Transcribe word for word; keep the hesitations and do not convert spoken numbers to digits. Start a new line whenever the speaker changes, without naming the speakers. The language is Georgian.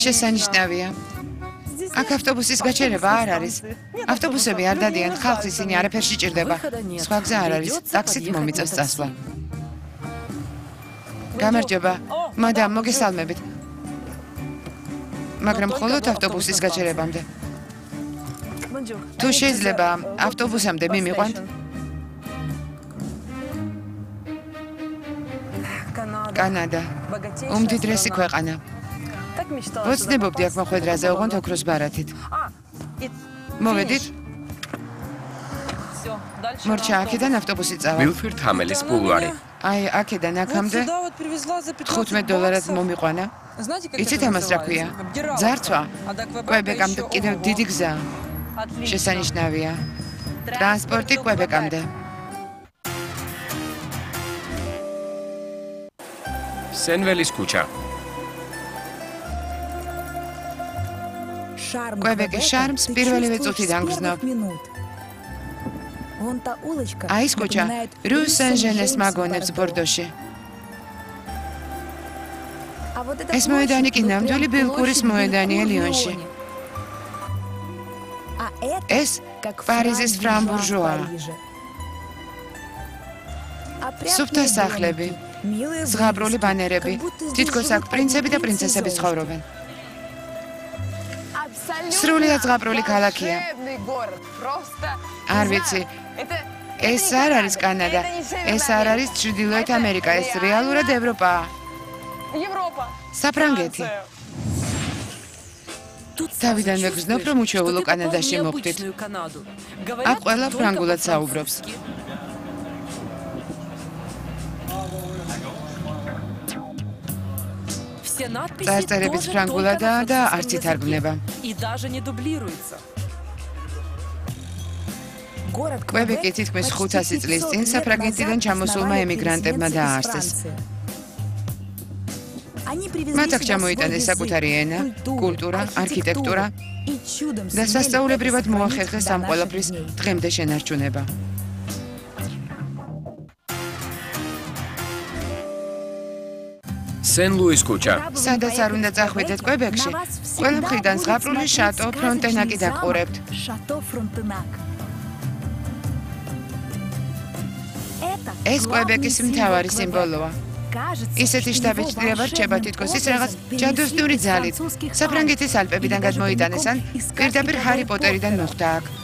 შესანიშნავია. აქ ავტობუსის გაჩერება არ არის. ავტობუსები არ დადიან, ხალხს ისინი არაფერ შეჭირდება. სხვა გზა არ არის, ტაქსით მომიწევს წასვლა. გამარჯობა, მადამ, მოგესალმებით. მაგრამ მხოლოდ ავტობუსის გაჩერებამდე. თუ შეიძლება ავტობუსამდე მიმიყვანთ? კანადა. უმდიდრესი ქვეყანა. ვოცნებობდი აქ მოხვედრაზე ოღონდ ოქროს ბარათით. მოვედით? მორჩა, აქედან ავტობუსი წავა.
მილფორდ ჰამელის ბულვარი.
აი, აქედან აქამდე თხუთმეტ დოლარად მომიყვანა. იცით ამას რა ქვია? ძარცვა. კვებეკამდე კიდევ დიდი გზა. შესანიშნავია. ტრანსპორტი კვებეკამდე.
სენველის ქუჩა.
კვებეკის შარმს პირველივე წუთიდან გრძნობ. აი ეს ქუჩა რუ სენ-ჟენეს მაგონებს ბორდოში. ეს მოედანი კი ნამდვილი ბილკურის მოედანია ლიონში. ეს პარიზის ფრამბურჟუა. სუფთა სახლები, ზღაპრული ბანერები, თითქოს აქ პრინცები და პრინცესები ცხოვრობენ. სრულიად ზღაპრული ქალაქია. არ ვიცი, ეს არ არის კანადა, ეს არ არის ჩრდილოეთ ამერიკა, ეს რეალურად ევროპაა. საფრანგეთი. თავიდანვე გრძნობ, რომ უჩვეულო კანადაში მოხვდით. აქ ყველა ფრანგულად საუბრობს. წარწერების ფრანგულადაა და არც ითარგმნება. კვებეკი თითქმის ხუთასი წლის წინ საფრანგეთიდან ჩამოსულმა ემიგრანტებმა დააარსეს. მათ აქ ჩამოიტანეს საკუთარი ენა, კულტურა, არქიტექტურა და სასწაულებრივად მოახერხეს ამ ყველაფრის დღემდე შენარჩუნება.
სენ-ლუის ქუჩა.
სადაც არ უნდა წახვიდეთ კვებეკში, ყველა მხრიდან ზღაპრული შატო ფრონტენაკი დაყურებთ. ეს კვებეკის მთავარი სიმბოლოა. ისეთი შთაბეჭდილება რჩება თითქოს ის რაღაც ჯადოსნური ძალით. საფრანგეთის ალპებიდან გადმოიტანეს ან პირდაპირ ჰარი პოტერიდან მოხვდა აქ.